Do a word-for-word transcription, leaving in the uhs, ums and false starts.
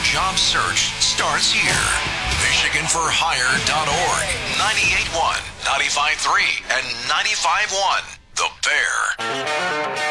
job search starts here. Michigan for Hire dot org, ninety-eight point one, ninety-five point three, and ninety-five point one. The Bear.